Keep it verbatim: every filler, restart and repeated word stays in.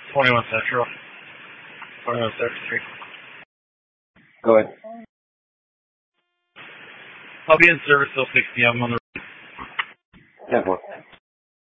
twenty-one Central. twenty-one thirty-three. Go ahead. I'll be in service till six p.m. on the ten four.